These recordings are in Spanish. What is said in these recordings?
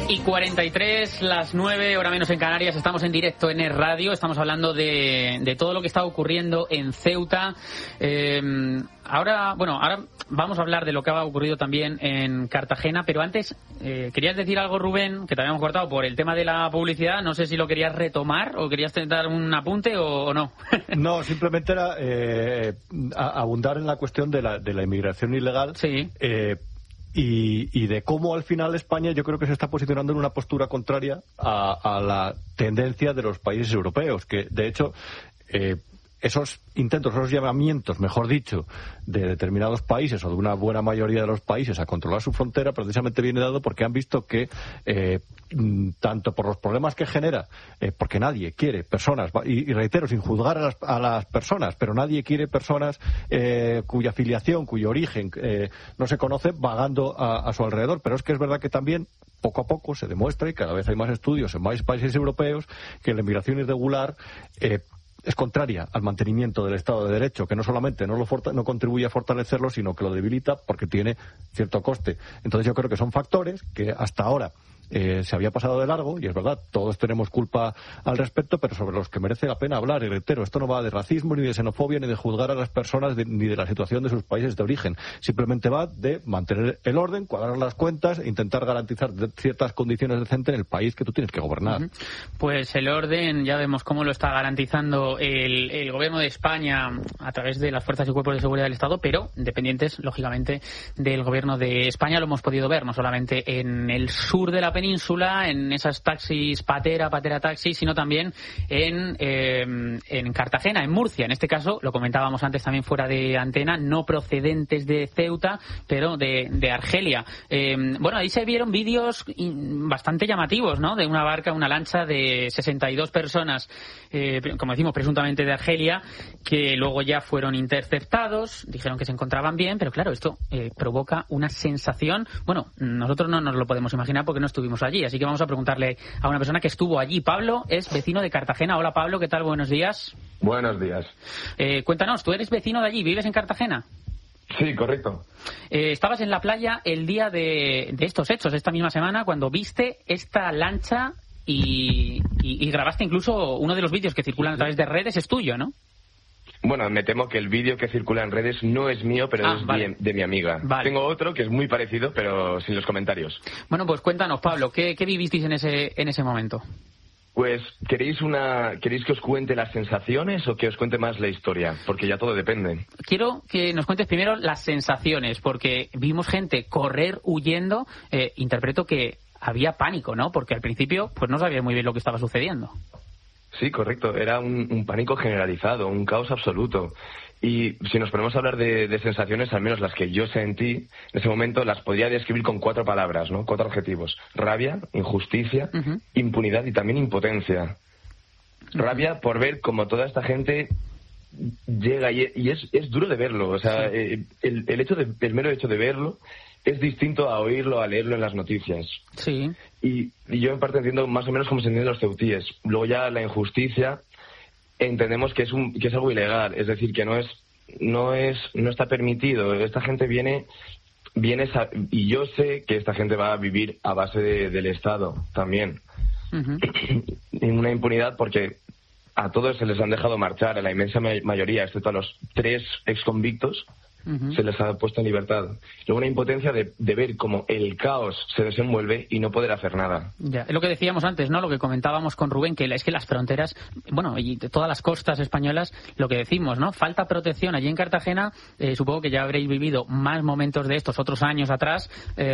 10:43, las 9, hora menos en Canarias. Estamos en directo en Es Radio. Estamos hablando de todo lo que está ocurriendo en Ceuta. Ahora vamos a hablar de lo que ha ocurrido también en Cartagena, pero antes querías decir algo, Rubén, que te habíamos cortado por el tema de la publicidad. No sé si lo querías retomar o querías dar un apunte o no. No, simplemente era abundar en la cuestión de la inmigración ilegal. Sí. Y de cómo al final España yo creo que se está posicionando en una postura contraria a la tendencia de los países europeos, que de hecho esos intentos, esos llamamientos, mejor dicho, de determinados países o de una buena mayoría de los países a controlar su frontera, precisamente viene dado porque han visto que tanto por los problemas que genera, porque nadie quiere personas, y reitero, sin juzgar a las personas, pero nadie quiere personas cuya filiación, cuyo origen no se conoce, vagando a su alrededor. Pero es que es verdad que también poco a poco se demuestra, y cada vez hay más estudios en más países europeos, que la inmigración irregular es contraria al mantenimiento del Estado de Derecho, que no solamente no contribuye a fortalecerlo, sino que lo debilita porque tiene cierto coste. Entonces yo creo que son factores que hasta ahora se había pasado de largo, y es verdad, todos tenemos culpa al respecto, pero sobre los que merece la pena hablar. Y reitero, esto no va de racismo, ni de xenofobia, ni de juzgar a las personas, ni de la situación de sus países de origen. Simplemente va de mantener el orden, cuadrar las cuentas e intentar garantizar ciertas condiciones decentes en el país que tú tienes que gobernar. Pues el orden, ya vemos cómo lo está garantizando el gobierno de España a través de las fuerzas y cuerpos de seguridad del Estado, pero dependientes, lógicamente, del gobierno de España. Lo hemos podido ver no solamente en el sur de la península, en esas taxis patera taxis, sino también en Cartagena, en Murcia. En este caso, lo comentábamos antes también fuera de antena, no procedentes de Ceuta, pero de Argelia. Ahí se vieron vídeos bastante llamativos, ¿no? De una barca, una lancha de 62 personas, como decimos, presuntamente de Argelia, que luego ya fueron interceptados, dijeron que se encontraban bien, pero claro, esto provoca una sensación. Bueno, nosotros no nos lo podemos imaginar porque no estuvimos allí, así que vamos a preguntarle a una persona que estuvo allí. Pablo es vecino de Cartagena. Hola, Pablo, ¿qué tal? Buenos días. Buenos días. Cuéntanos, ¿tú eres vecino de allí? ¿Vives en Cartagena? Sí, correcto. Estabas en la playa el día de estos hechos, esta misma semana, cuando viste esta lancha y grabaste incluso uno de los vídeos que circulan a través de redes, es tuyo, ¿no? Bueno, me temo que el vídeo que circula en redes no es mío, pero es de mi amiga. Vale. Tengo otro que es muy parecido, pero sin los comentarios. Bueno, pues cuéntanos, Pablo, ¿qué vivisteis en ese momento? Pues, ¿queréis que os cuente las sensaciones o que os cuente más la historia? Porque ya todo depende. Quiero que nos cuentes primero las sensaciones, porque vimos gente correr huyendo. Interpreto que había pánico, ¿no? Porque al principio pues no sabías muy bien lo que estaba sucediendo. Sí, correcto. Era un pánico generalizado, un caos absoluto. Y si nos ponemos a hablar de sensaciones, al menos las que yo sentí en ese momento, las podría describir con 4 palabras, ¿no? 4 adjetivos. Rabia, injusticia, impunidad y también impotencia. Rabia por ver cómo toda esta gente llega y es duro de verlo. O sea, sí. el mero hecho de verlo es distinto a oírlo, a leerlo en las noticias. Sí. Y yo en parte entiendo más o menos cómo se entienden los ceutíes. Luego ya la injusticia, entendemos que es algo ilegal, es decir, que no está permitido. Esta gente viene y yo sé que esta gente va a vivir a base del Estado también. En una impunidad porque a todos se les han dejado marchar, a la inmensa mayoría, excepto a los 3 exconvictos, se les ha puesto en libertad. Luego una impotencia de ver cómo el caos se desenvuelve y no poder hacer nada. Ya, es lo que decíamos antes, ¿no? Lo que comentábamos con Rubén, que es que las fronteras, y todas las costas españolas, lo que decimos, ¿no? Falta protección. Allí en Cartagena, supongo que ya habréis vivido más momentos de estos otros años atrás,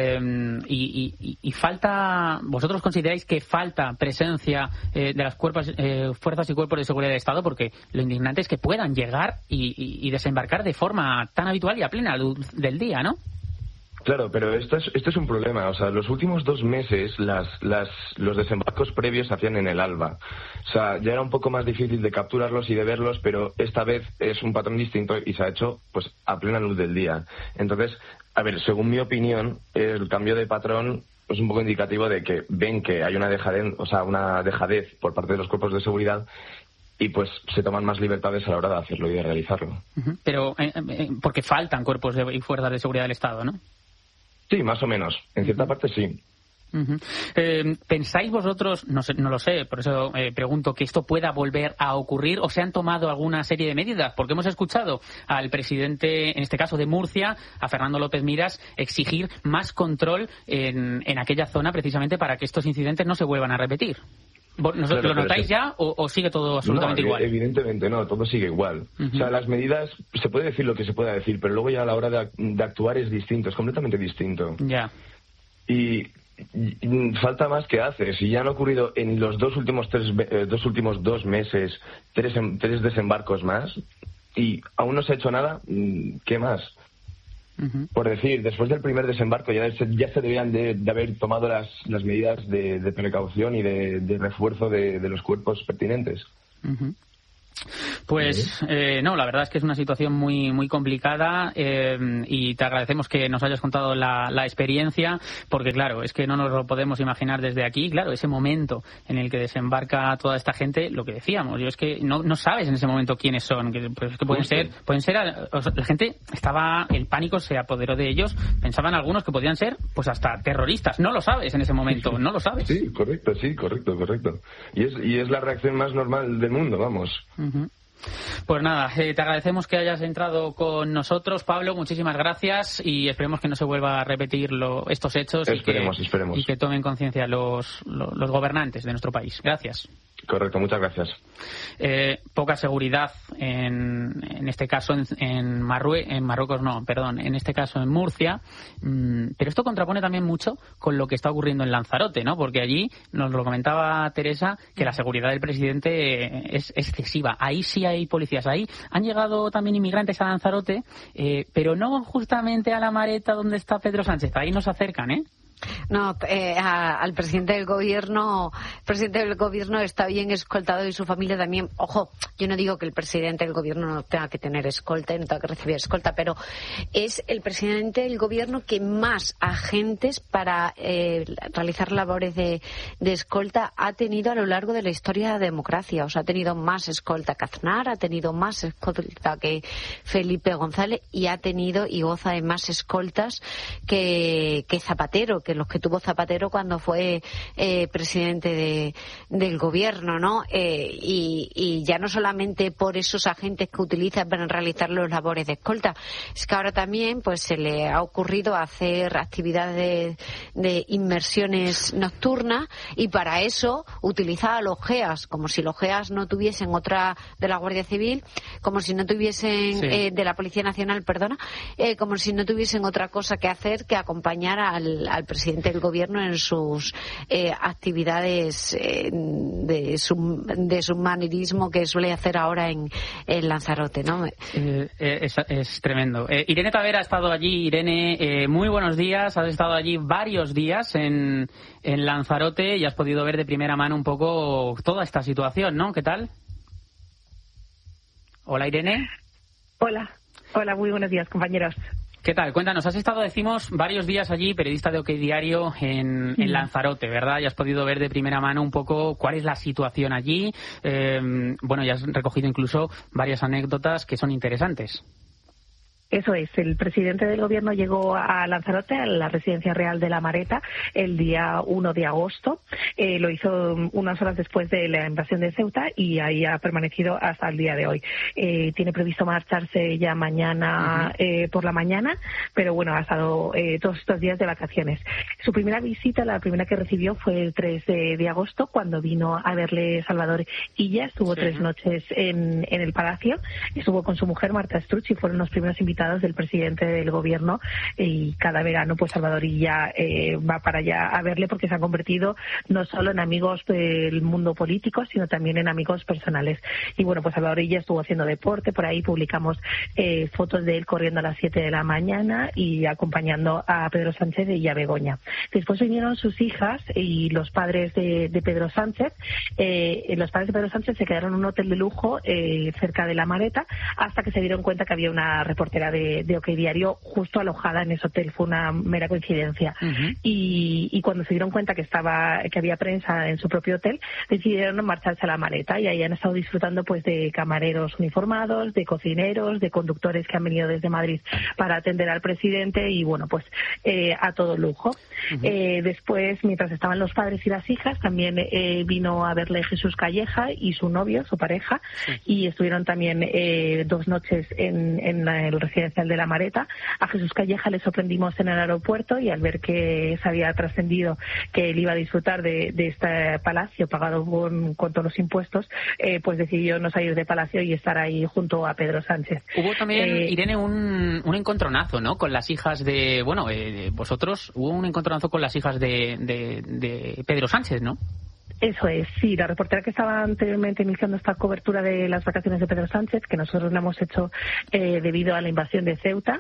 y falta, ¿vosotros consideráis que falta presencia de las fuerzas y cuerpos de seguridad del Estado? Porque lo indignante es que puedan llegar y desembarcar de forma tan habitual y a plena luz del día, ¿no? Claro, pero esto es un problema. O sea, los últimos 2 meses los desembarcos previos se hacían en el alba. O sea, ya era un poco más difícil de capturarlos y de verlos, pero esta vez es un patrón distinto y se ha hecho pues a plena luz del día. Entonces, a ver, según mi opinión, el cambio de patrón es un poco indicativo de que ven que hay una dejadez por parte de los cuerpos de seguridad y pues se toman más libertades a la hora de hacerlo y de realizarlo. Pero porque faltan cuerpos y fuerzas de seguridad del Estado, ¿no? Sí, más o menos. En cierta parte sí. Uh-huh. ¿Pensáis vosotros, no lo sé, por eso pregunto, que esto pueda volver a ocurrir o se han tomado alguna serie de medidas? Porque hemos escuchado al presidente, en este caso de Murcia, a Fernando López Miras, exigir más control en aquella zona precisamente para que estos incidentes no se vuelvan a repetir. ¿Lo notáis ya o sigue todo absolutamente igual? Evidentemente no, todo sigue igual. Uh-huh. O sea, las medidas, se puede decir lo que se pueda decir, pero luego ya a la hora de actuar es distinto, es completamente distinto. Ya. Y falta más que hace. Si ya han ocurrido en los dos últimos 2 meses 3 desembarcos más y aún no se ha hecho nada, ¿qué más? Uh-huh. Por decir, después del primer desembarco ya se debían de haber tomado las medidas de precaución y de refuerzo de los cuerpos pertinentes. Uh-huh. Pues no, la verdad es que es una situación muy muy complicada y te agradecemos que nos hayas contado la experiencia, porque claro, es que no nos lo podemos imaginar desde aquí. Claro, ese momento en el que desembarca toda esta gente, lo que decíamos, yo es que no sabes en ese momento quiénes son, que pueden ser la gente el pánico se apoderó de ellos, pensaban algunos que podían ser pues hasta terroristas, no lo sabes en ese momento, no lo sabes. Sí, correcto. Y es la reacción más normal del mundo, vamos. Uh-huh. Pues nada, te agradecemos que hayas entrado con nosotros, Pablo, muchísimas gracias y esperemos que no se vuelva a repetir estos hechos esperemos. Y que tomen conciencia los gobernantes de nuestro país. Gracias. Correcto, muchas gracias. Poca seguridad en este caso en este caso en Murcia, pero esto contrapone también mucho con lo que está ocurriendo en Lanzarote, ¿no? Porque allí nos lo comentaba Teresa que la seguridad del presidente es excesiva. Ahí sí hay policías, ahí han llegado también inmigrantes a Lanzarote, pero no justamente a la Mareta donde está Pedro Sánchez, ahí nos acercan, ¿eh? No, al presidente del gobierno está bien escoltado y su familia también. Ojo, yo no digo que el presidente del gobierno no tenga que tener escolta, no tenga que recibir escolta, pero es el presidente del gobierno que más agentes para realizar labores de escolta ha tenido a lo largo de la historia de la democracia. O sea, ha tenido más escolta que Aznar, ha tenido más escolta que Felipe González y ha tenido y goza de más escoltas que Zapatero, que los que tuvo Zapatero cuando fue presidente del gobierno, ¿no? Y ya no solamente por esos agentes que utilizan para realizar los labores de escolta, es que ahora también pues se le ha ocurrido hacer actividades de inmersiones nocturnas y para eso utiliza a los GEAS, como si los GEAS no tuviesen otra de la Guardia Civil, como si no tuviesen de la Policía Nacional, como si no tuviesen otra cosa que hacer que acompañar al presidente del gobierno en sus actividades de submarinismo que suele hacer ahora en Lanzarote, ¿no? Es tremendo. Irene Tavera ha estado allí. Irene, muy buenos días. Has estado allí varios días en Lanzarote y has podido ver de primera mano un poco toda esta situación, ¿no? ¿Qué tal? Hola, Irene. Hola, muy buenos días, compañeros. ¿Qué tal? Cuéntanos, has estado, decimos, varios días allí, periodista de OK Diario en Lanzarote, ¿verdad? Y has podido ver de primera mano un poco cuál es la situación allí. Bueno, ya has recogido incluso varias anécdotas que son interesantes. Eso es, el presidente del gobierno llegó a Lanzarote, a la residencia real de la Mareta, el día 1 de agosto. Lo hizo unas horas después de la invasión de Ceuta y ahí ha permanecido hasta el día de hoy. Tiene previsto marcharse ya mañana por la mañana, pero bueno, ha estado todos estos días de vacaciones. Su primera visita, la primera que recibió, fue el 3 de agosto, cuando vino a verle Salvador Illa. Estuvo 3 noches en el Palacio. Estuvo con su mujer, Marta Estruch, y fueron los primeros invitados del presidente del gobierno, y cada verano pues Salvador Illa va para allá a verle, porque se han convertido no solo en amigos del mundo político, sino también en amigos personales. Y bueno, pues Salvador Illa estuvo haciendo deporte, por ahí publicamos fotos de él corriendo a las 7 de la mañana y acompañando a Pedro Sánchez y a Begoña. Después vinieron sus hijas y los padres de Pedro Sánchez. Los padres de Pedro Sánchez se quedaron en un hotel de lujo cerca de la Mareta, hasta que se dieron cuenta que había una reportera de OK Diario justo alojada en ese hotel. Fue una mera coincidencia. Y cuando se dieron cuenta que había prensa en su propio hotel, decidieron marcharse a La Mareta, y ahí han estado disfrutando pues de camareros uniformados, de cocineros, de conductores que han venido desde Madrid para atender al presidente, y bueno, pues a todo lujo. Después, mientras estaban los padres y las hijas, también vino a verle Jesús Calleja y su novio, su pareja, y estuvieron también 2 noches en el residencial de La Mareta. A Jesús Calleja le sorprendimos en el aeropuerto, y al ver que se había trascendido que él iba a disfrutar de este palacio pagado con todos los impuestos, pues decidió no salir de palacio y estar ahí junto a Pedro Sánchez. Hubo también, Irene, un encontronazo, ¿no?, con las hijas de... Bueno, vosotros, hubo un encontronazo con las hijas de Pedro Sánchez, ¿no? Eso es, sí. La reportera que estaba anteriormente iniciando esta cobertura de las vacaciones de Pedro Sánchez, que nosotros la hemos hecho debido a la invasión de Ceuta,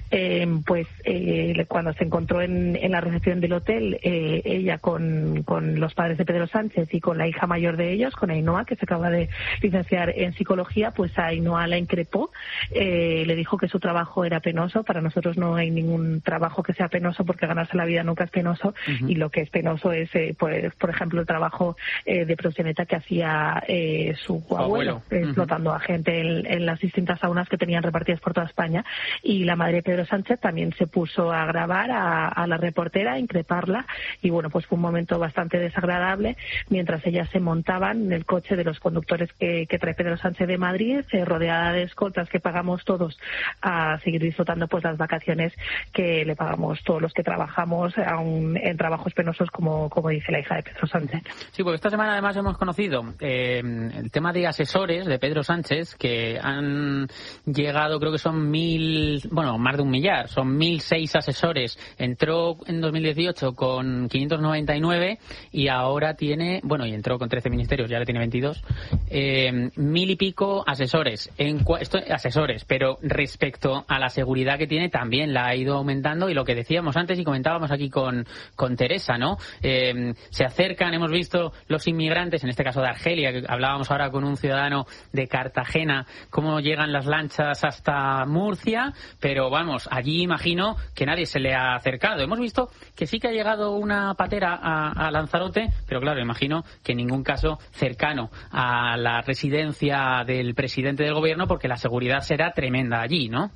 cuando se encontró en la recepción del hotel, ella con los padres de Pedro Sánchez y con la hija mayor de ellos, con Ainhoa, que se acaba de licenciar en psicología, pues a Ainhoa la increpó, le dijo que su trabajo era penoso. Para nosotros no hay ningún trabajo que sea penoso, porque ganarse la vida nunca es penoso, y lo que es penoso es, pues, por ejemplo, el trabajo de proxeneta que hacía su abuelo, explotando a gente en las distintas saunas que tenían repartidas por toda España. Y la madre de Pedro Sánchez también se puso a grabar a la reportera, a increparla, y bueno, pues fue un momento bastante desagradable mientras ellas se montaban en el coche de los conductores que trae Pedro Sánchez de Madrid, rodeada de escoltas que pagamos todos, a seguir disfrutando pues las vacaciones que le pagamos todos los que trabajamos aún en trabajos penosos, como dice la hija de Pedro Sánchez. Sí, porque esta semana además hemos conocido el tema de asesores de Pedro Sánchez, que han llegado, creo que son más de 1 millar, son 1.006 asesores. Entró en 2018 con 599 y ahora tiene, y entró con 13 ministerios, ya le tiene 22, 1.000 y pico asesores. Asesores, pero respecto a la seguridad que tiene, también la ha ido aumentando, y lo que decíamos antes y comentábamos aquí con Teresa, ¿no? Se acercan, hemos visto los inmigrantes, en este caso de Argelia, que hablábamos ahora con un ciudadano de Cartagena, cómo llegan las lanchas hasta Murcia, pero vamos, allí imagino que nadie se le ha acercado. Hemos visto que sí que ha llegado una patera a Lanzarote, pero claro, imagino que en ningún caso cercano a la residencia del presidente del gobierno, porque la seguridad será tremenda allí, ¿no?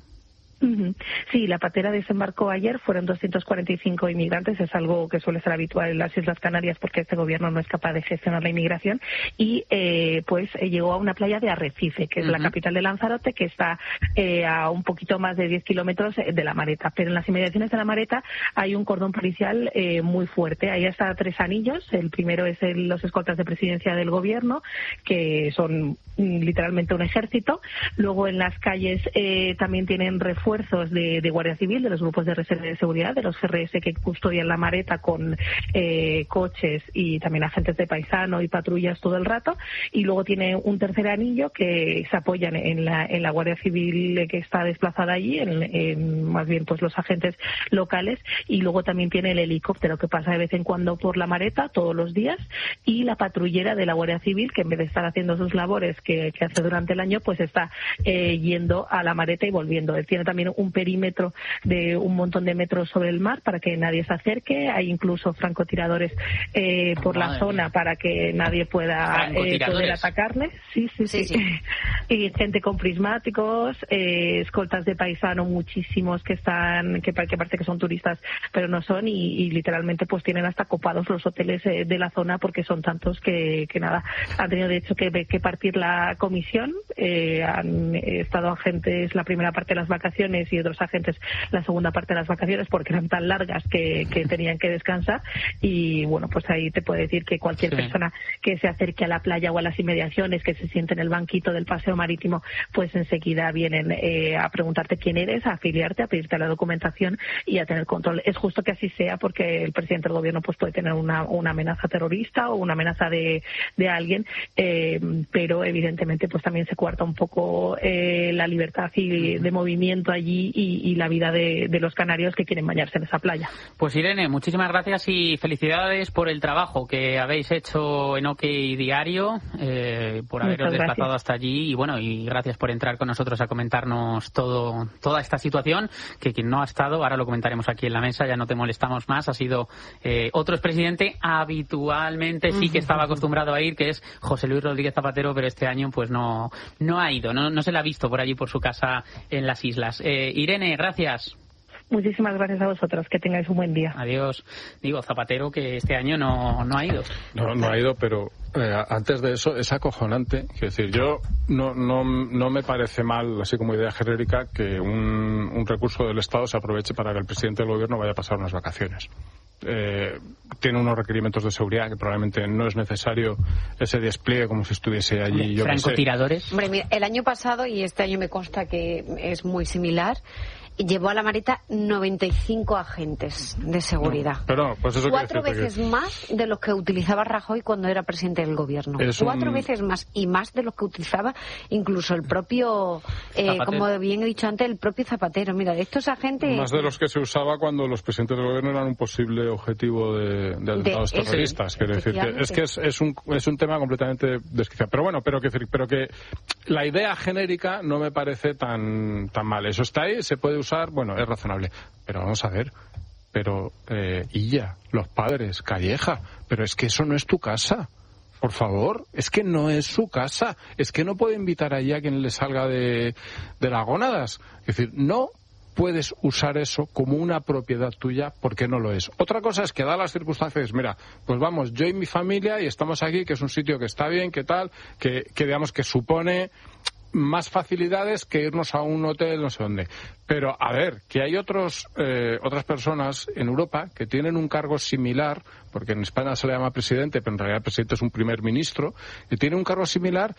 Sí, la patera desembarcó ayer, fueron 245 inmigrantes, es algo que suele ser habitual en las Islas Canarias porque este gobierno no es capaz de gestionar la inmigración, y llegó a una playa de Arrecife, que es la capital de Lanzarote, que está a un poquito más de 10 kilómetros de La Mareta, pero en las inmediaciones de La Mareta hay un cordón policial muy fuerte. Hay hasta 3 anillos. El primero es los escoltas de presidencia del gobierno, que son literalmente un ejército. Luego en las calles también tienen refuerzos de Guardia Civil, de los grupos de reserva de seguridad, de los GRS que custodian La Mareta con coches y también agentes de paisano y patrullas todo el rato. Y luego tiene un tercer anillo que se apoyan en la Guardia Civil que está desplazada allí, en más bien pues los agentes locales. Y luego también tiene el helicóptero que pasa de vez en cuando por La Mareta todos los días, y la patrullera de la Guardia Civil, que en vez de estar haciendo sus labores que hace durante el año, pues está yendo a La Mareta y volviendo. Tiene también un perímetro de un montón de metros sobre el mar para que nadie se acerque. Hay incluso francotiradores por la zona para que nadie pueda poder atacarle. Sí. Y gente con prismáticos, escoltas de paisano, muchísimos que parece que son turistas, pero no son, y literalmente pues tienen hasta copados los hoteles de la zona, porque son tantos que nada, han tenido de hecho que partir la comisión. Han estado agentes la primera parte de las vacaciones y otros agentes la segunda parte de las vacaciones, porque eran tan largas que tenían que descansar. Y bueno, pues ahí te puedo decir que cualquier persona que se acerque a la playa o a las inmediaciones, que se siente en el banquito del paseo marítimo, pues enseguida vienen a preguntarte quién eres, a afiliarte, a pedirte la documentación y a tener control. Es justo que así sea, porque el presidente del gobierno pues puede tener una amenaza terrorista o una amenaza de alguien, pero evidentemente pues también se coarta un poco la libertad y de movimiento disfrutó allí y la vida de los canarios que quieren bañarse en esa playa. Pues Irene, muchísimas gracias y felicidades por el trabajo que habéis hecho en OK Diario, por haberos desplazado hasta allí y bueno, y gracias por entrar con nosotros a comentarnos toda esta situación, que quien no ha estado, ahora lo comentaremos aquí en la mesa, ya no te molestamos más, ha sido otro expresidente habitualmente sí que estaba acostumbrado a ir, que es José Luis Rodríguez Zapatero, pero este año pues no ha ido, no se le ha visto por allí por su casa en las islas. Irene, gracias. Muchísimas gracias a vosotros, que tengáis un buen día. Adiós. Digo, Zapatero, que este año no ha ido. No ha ido, pero antes de eso es acojonante. Quiero decir, yo no me parece mal, así como idea genérica, que un recurso del Estado se aproveche para que el presidente del gobierno vaya a pasar unas vacaciones. Tiene unos requerimientos de seguridad que probablemente no es necesario ese despliegue como si estuviese allí. ¿Francotiradores? Hombre, mira, el año pasado, y este año me consta que es muy similar, llevó a la Mareta 95 agentes de seguridad. Pero, pues eso 4 veces más de los que utilizaba Rajoy cuando era presidente del gobierno. 4 veces más, y más de los que utilizaba incluso el propio, como bien he dicho antes, el propio Zapatero. Mira, estos agentes... Más de los que se usaba cuando los presidentes del gobierno eran un posible objetivo de atentados terroristas. Quiero decir, que es un tema completamente desquiciado. Pero bueno, pero que la idea genérica no me parece tan mal. Eso está ahí, se puede usar, bueno, es razonable, pero vamos a ver, Illa, los padres, Calleja, pero es que eso no es tu casa, por favor, es que no es su casa, es que no puede invitar allí a quien le salga de las gónadas, es decir, no puedes usar eso como una propiedad tuya porque no lo es. Otra cosa es que da las circunstancias, mira, pues vamos, yo y mi familia y estamos aquí, que es un sitio que está bien, que tal, que digamos que supone más facilidades que irnos a un hotel no sé dónde. Pero, a ver, que hay otras personas en Europa que tienen un cargo similar, porque en España se le llama presidente, pero en realidad el presidente es un primer ministro, que tiene un cargo similar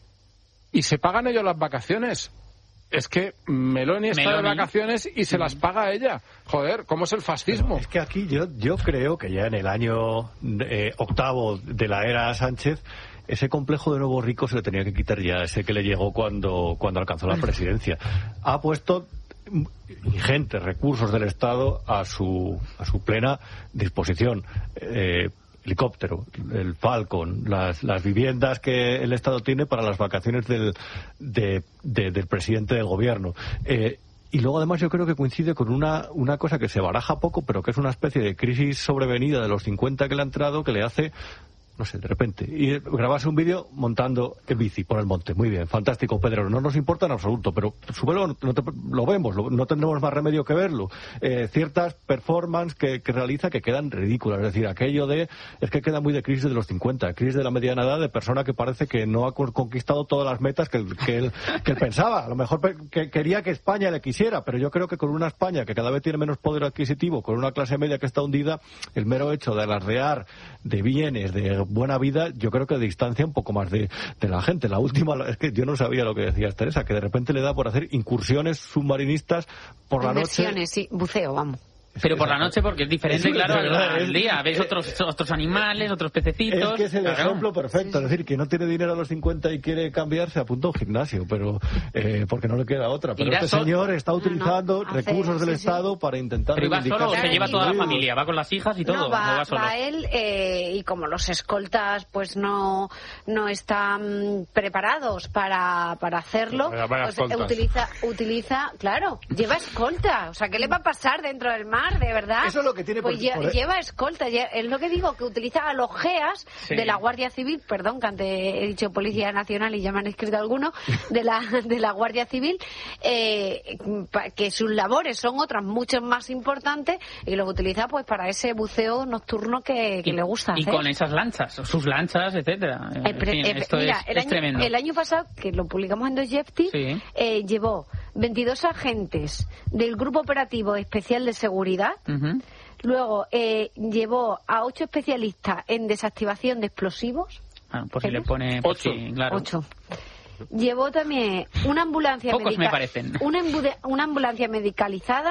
y se pagan ellos las vacaciones. Es que Meloni está de vacaciones y se las paga ella. Joder, ¿cómo es el fascismo? Pero es que aquí yo creo que ya en el año octavo de la era Sánchez, ese complejo de nuevo rico se le tenía que quitar ya, ese que le llegó cuando alcanzó la presidencia. Ha puesto ingentes recursos del Estado a su plena disposición. Helicóptero, el Falcon, las viviendas que el Estado tiene para las vacaciones del presidente del gobierno. Y luego además yo creo que coincide con una cosa que se baraja poco, pero que es una especie de crisis sobrevenida de los 50 que le ha entrado, que le hace, no sé, de repente, y grabarse un vídeo montando en bici por el monte. Muy bien, fantástico, Pedro. No nos importa en absoluto, pero súbelo, lo vemos, no tendremos más remedio que verlo. Ciertas performances que realiza que quedan ridículas. Es decir, aquello es que queda muy de crisis de los 50, crisis de la mediana edad, de persona que parece que no ha conquistado todas las metas que él pensaba. A lo mejor que quería que España le quisiera, pero yo creo que con una España que cada vez tiene menos poder adquisitivo, con una clase media que está hundida, el mero hecho de alardear de bienes, de buena vida, yo creo que distancia un poco más de la gente. La última, es que yo no sabía lo que decías, Teresa, que de repente le da por hacer incursiones submarinistas por la noche. Sí, buceo, vamos. Pero por la noche, porque es diferente, claro, al día. Ves otros animales, otros pececitos. Es que es el ejemplo perfecto. Es decir, que no tiene dinero a los 50 y quiere cambiarse, apunta a un gimnasio, pero porque no le queda otra. Pero este señor está utilizando recursos del Estado para intentar... ¿Pero va solo o se lleva toda la familia? ¿Va con las hijas y todo? No, va él, y como los escoltas pues no están preparados para hacerlo, pues utiliza, claro, lleva escolta. O sea, ¿qué le va a pasar dentro del mar? De verdad, eso es lo que tiene pues lleva escolta, es lo que digo, que utiliza a los GEAS de la Guardia Civil, perdón, que antes he dicho Policía Nacional y ya me han escrito algunos, de la Guardia Civil, que sus labores son otras mucho más importantes y los utiliza pues para ese buceo nocturno que le gusta hacer. Y con esas lanchas, sus lanchas, etcétera. Esto es tremendo. El año pasado, que lo publicamos en Dostoyevsky, llevó 22 agentes del Grupo Operativo Especial de Seguridad. Uh-huh. Luego llevó a 8 especialistas en desactivación de explosivos. Pues si le pone 8. Sí, claro. 8. Llevó también una ambulancia una ambulancia medicalizada.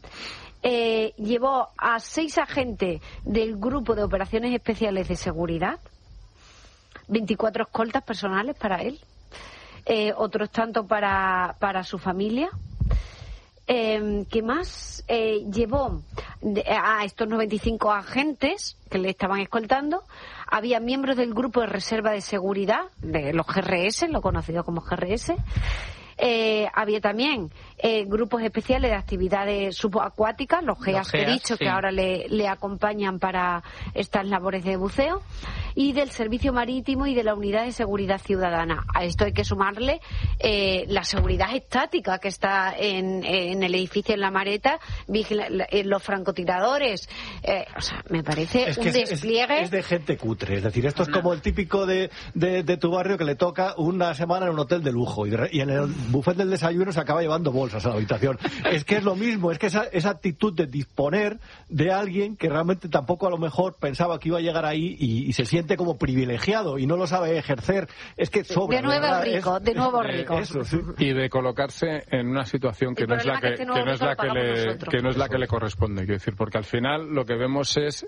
Llevó a 6 agentes del Grupo de Operaciones Especiales de Seguridad. 24 escoltas personales para él. Otros tanto para su familia. ¿qué más? Llevó a estos 95 agentes que le estaban escoltando. Había miembros del grupo de reserva de seguridad, de los GRS, lo conocido como GRS. Había también grupos especiales de actividades subacuáticas, los GEAS que he dicho, que ahora le acompañan para estas labores de buceo, y del Servicio Marítimo y de la Unidad de Seguridad Ciudadana. A esto hay que sumarle la seguridad estática que está en el edificio en La Mareta, los francotiradores. O sea, me parece un despliegue. Es de gente cutre, es decir, esto es como el típico de tu barrio que le toca una semana en un hotel de lujo y en el buffet del desayuno se acaba llevando bolsas a la habitación. Es que es lo mismo, es que esa actitud de disponer de alguien que realmente tampoco a lo mejor pensaba que iba a llegar ahí y se siente como privilegiado y no lo sabe ejercer, es que sobra. De nuevo rico. Eso, sí. Y de colocarse en una situación que no es la que le corresponde, quiero decir, porque al final lo que vemos es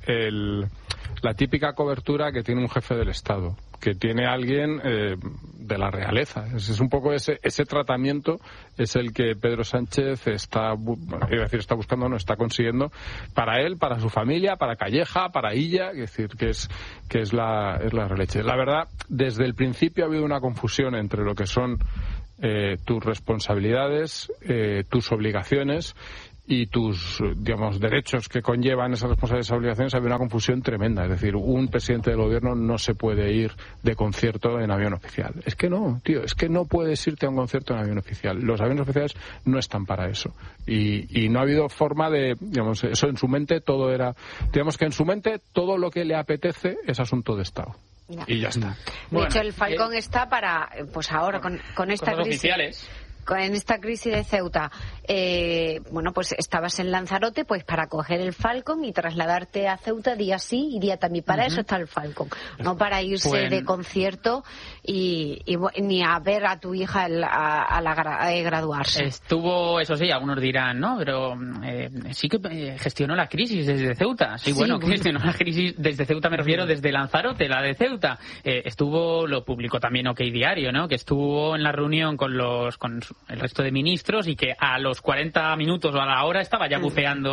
la típica cobertura que tiene un jefe del Estado, que tiene alguien de la realeza. Es un poco ese tratamiento es el que Pedro Sánchez está buscando, no está consiguiendo para él, para su familia, para Calleja, para Illa, es decir, que es la releche. La verdad, desde el principio ha habido una confusión entre lo que son tus responsabilidades, tus obligaciones y tus, digamos, derechos que conllevan esas responsabilidades y obligaciones. Había una confusión tremenda. Es decir, un presidente del gobierno no se puede ir de concierto en avión oficial. Es que no, tío, es que no puedes irte a un concierto en avión oficial. Los aviones oficiales no están para eso. Y no ha habido forma de, digamos, eso en su mente todo era, digamos que en su mente todo lo que le apetece es asunto de Estado. Ya. Y ya está. De hecho, el Falcón está para, pues ahora con esta crisis. Oficiales. En esta crisis de Ceuta, pues estabas en Lanzarote, pues para coger el Falcon y trasladarte a Ceuta día sí y día también. Para eso está el Falcon, no para irse de concierto y ni a ver a tu hija a graduarse. Estuvo, eso sí, algunos dirán, ¿no? Pero sí que gestionó la crisis desde Ceuta. Sí, bueno, gestionó la crisis desde Ceuta, me refiero desde Lanzarote, la de Ceuta. Lo publicó también OK Diario, ¿no? Que estuvo en la reunión con el resto de ministros y que a los 40 minutos o a la hora estaba ya buceando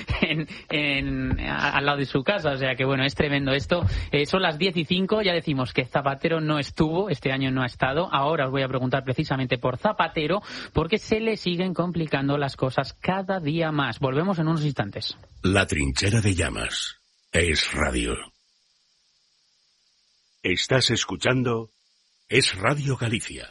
al lado de su casa. O sea que bueno, es tremendo esto. Son las 10:05, ya decimos que Zapatero no estuvo, este año no ha estado. Ahora os voy a preguntar precisamente por Zapatero, porque se le siguen complicando las cosas cada día más. Volvemos en unos instantes. La trinchera de llamas es radio. Estás escuchando Es Radio Galicia.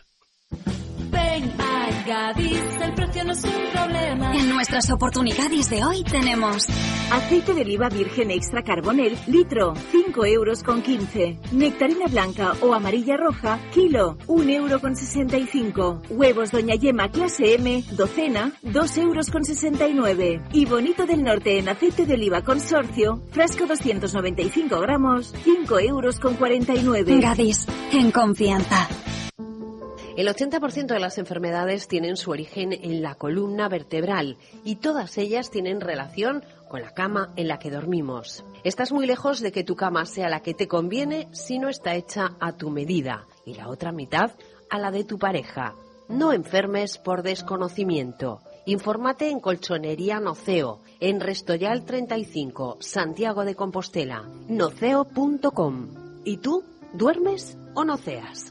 Gadis, el precio no es un problema. En nuestras oportunidades de hoy tenemos aceite de oliva virgen extra carbonel, litro, 5,15 €. Nectarina blanca o amarilla roja, kilo, 1,65 €. Huevos Doña Yema clase M, docena, 2,69 €. Y Bonito del Norte en aceite de oliva consorcio, frasco 295 gramos, 5,49 €. Gadis, en confianza. El 80% de las enfermedades tienen su origen en la columna vertebral y todas ellas tienen relación con la cama en la que dormimos. Estás muy lejos de que tu cama sea la que te conviene si no está hecha a tu medida y la otra mitad a la de tu pareja. No enfermes por desconocimiento. Infórmate en Colchonería Noceo, en Restoyal 35, Santiago de Compostela, noceo.com. ¿Y tú, duermes o noceas?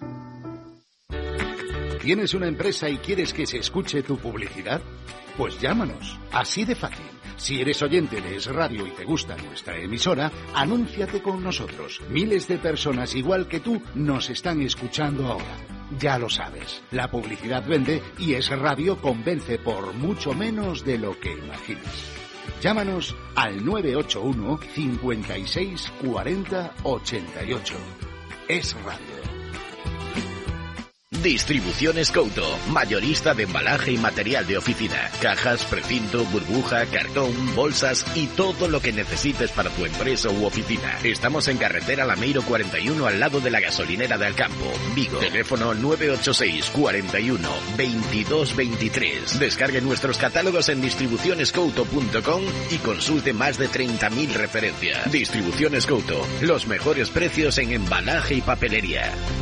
¿Tienes una empresa y quieres que se escuche tu publicidad? Pues llámanos, así de fácil. Si eres oyente de Es Radio y te gusta nuestra emisora, anúnciate con nosotros. Miles de personas igual que tú nos están escuchando ahora. Ya lo sabes, la publicidad vende y Es Radio convence por mucho menos de lo que imaginas. Llámanos al 981 56 40 88. Es Radio. Distribuciones Couto, mayorista de embalaje y material de oficina, cajas, precinto, burbuja, cartón, bolsas y todo lo que necesites para tu empresa u oficina. Estamos en carretera Lameiro 41 al lado de la gasolinera de Alcampo, Vigo. Teléfono 986 41 22 23. Descargue nuestros catálogos en distribucionescouto.com y consulte más de 30.000 referencias. Distribuciones Couto, los mejores precios en embalaje y papelería.